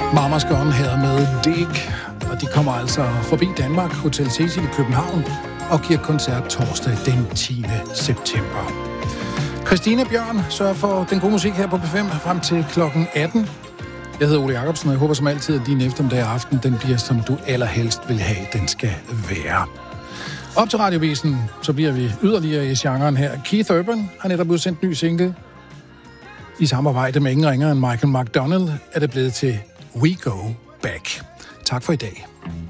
Mamas Gone her med Dig, og de kommer altså forbi Danmark, Hotel Cecil i København, og giver koncert torsdag den 10. september. Christina Bjørn sørger for den gode musik her på P5 frem til klokken 18. Jeg hedder Ole Jacobsen, og jeg håber som altid, at din eftermiddag og aften, den bliver, som du allerhelst vil have, den skal være. Op til Radiovisen, så bliver vi yderligere i genren her. Keith Urban har netop udsendt ny single. I samarbejde med ingen ringer end Michael McDonald er det blevet til We Go Back. Tak for i dag.